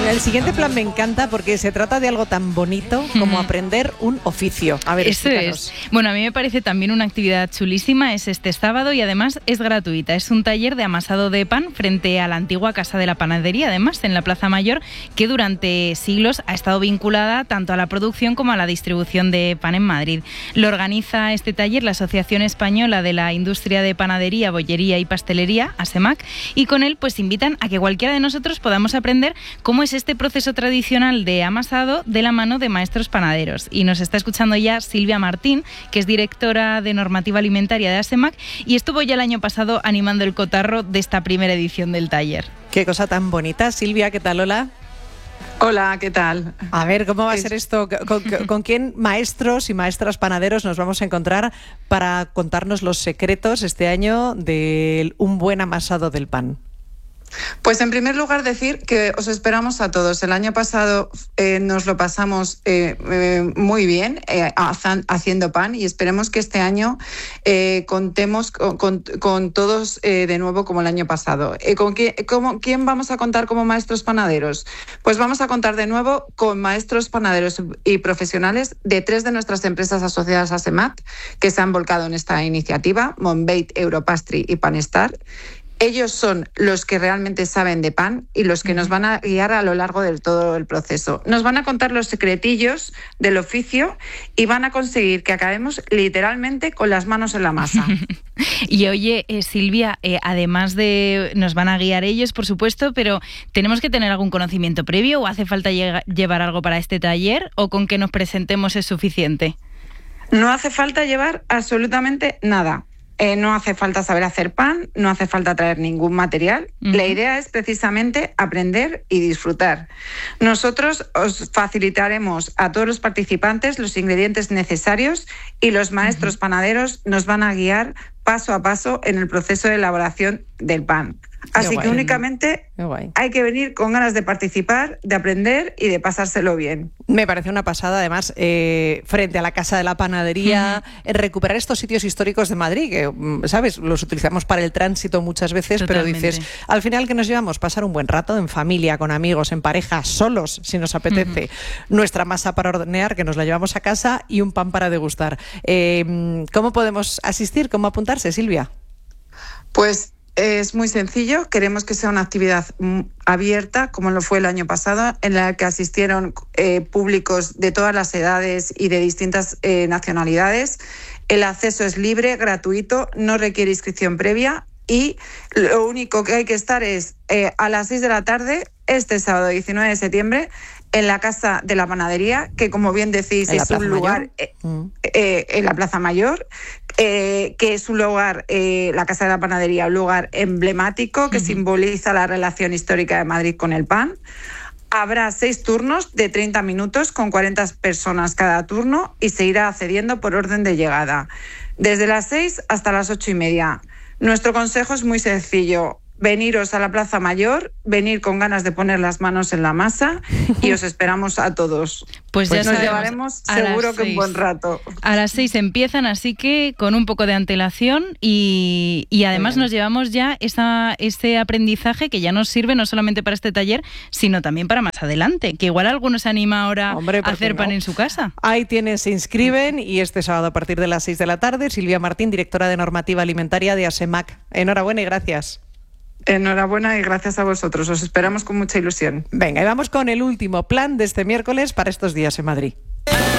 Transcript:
El siguiente plan me encanta porque se trata de algo tan bonito como aprender un oficio. A ver, eso explícanos. es. Bueno, a mí me parece también una actividad chulísima. Es este sábado y además es gratuita. Es un taller de amasado de pan frente a la antigua Casa de la Panadería, además, en la Plaza Mayor, que durante siglos ha estado vinculada tanto a la producción como a la distribución de pan en Madrid. Lo organiza este taller la Asociación Española de la Industria de Panadería, Bollería y Pastelería, ASEMAC, y con él pues invitan a que cualquiera de nosotros podamos aprender cómo es este proceso tradicional de amasado de la mano de maestros panaderos. Y nos está escuchando ya Silvia Martín, que es directora de normativa alimentaria de ASEMAC y estuvo ya el año pasado animando el cotarro de esta primera edición del taller. Qué cosa tan bonita. Silvia, ¿qué tal? Hola. Hola, ¿qué tal? A ver, ¿cómo va a ser esto? ¿Con quién maestros y maestras panaderos nos vamos a encontrar para contarnos los secretos este año de un buen amasado del pan? Pues en primer lugar decir que os esperamos a todos. El año pasado nos lo pasamos muy bien haciendo pan y esperemos que este año contemos con todos de nuevo como el año pasado. ¿Quién vamos a contar como maestros panaderos? Pues vamos a contar de nuevo con maestros panaderos y profesionales de 3 de nuestras empresas asociadas a ASEMAC que se han volcado en esta iniciativa, Monbeit, Europastry y Panestar. Ellos son los que realmente saben de pan y los que nos van a guiar a lo largo de todo el proceso. Nos van a contar los secretillos del oficio y van a conseguir que acabemos literalmente con las manos en la masa. Y oye, Silvia, además de nos van a guiar ellos, por supuesto, pero ¿tenemos que tener algún conocimiento previo o hace falta llevar algo para este taller o con que nos presentemos es suficiente? No hace falta llevar absolutamente nada. No hace falta saber hacer pan, no hace falta traer ningún material. La idea es precisamente aprender y disfrutar. Nosotros os facilitaremos a todos los participantes los ingredientes necesarios y los maestros panaderos nos van a guiar paso a paso en el proceso de elaboración del pan. Así que únicamente hay que venir con ganas de participar, de aprender y de pasárselo bien. Me parece una pasada, además, frente a la Casa de la Panadería, recuperar estos sitios históricos de Madrid, que, ¿sabes? Los utilizamos para el tránsito muchas veces, totalmente. Pero dices, al final, ¿qué nos llevamos? Pasar un buen rato en familia, con amigos, en pareja, solos, si nos apetece. Nuestra masa para hornear, que nos la llevamos a casa, y un pan para degustar. ¿Cómo podemos asistir? ¿Cómo apuntarse, Silvia? Pues es muy sencillo. Queremos que sea una actividad abierta, como lo fue el año pasado, en la que asistieron públicos de todas las edades y de distintas nacionalidades. El acceso es libre, gratuito, no requiere inscripción previa y lo único que hay que estar es a las 6 de la tarde, este sábado 19 de septiembre, en la Casa de la Panadería, que como bien decís es un lugar en la Plaza Mayor, que es un lugar, la Casa de la Panadería, un lugar emblemático que simboliza la relación histórica de Madrid con el pan. Habrá 6 turnos de 30 minutos con 40 personas cada turno y se irá accediendo por orden de llegada, desde las 6 hasta las 8:30. Nuestro consejo es muy sencillo. Veniros a la Plaza Mayor, venir con ganas de poner las manos en la masa y os esperamos a todos. Pues ya nos llevaremos seguro que un buen rato. A las 6 empiezan, así que con un poco de antelación y además nos llevamos ya ese aprendizaje que ya nos sirve no solamente para este taller, sino también para más adelante, que igual alguno se anima ahora a hacer pan en su casa. Ahí tienes, se inscriben y este sábado a partir de las 6 de la tarde, Silvia Martín, directora de normativa alimentaria de ASEMAC. Enhorabuena y gracias. Enhorabuena y gracias a vosotros. Os esperamos con mucha ilusión. Venga, y vamos con el último plan de este miércoles para estos días en Madrid.